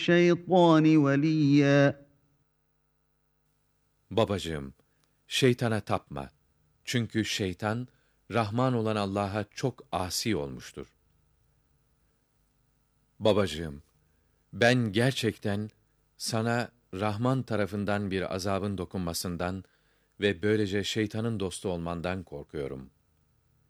الشَّيْطَانِ وَلِيًّا. Babacığım, şeytana tapma. Çünkü şeytan, Rahman olan Allah'a çok asi olmuştur. Babacığım, ben gerçekten sana Rahman tarafından bir azabın dokunmasından ve böylece şeytanın dostu olmandan korkuyorum.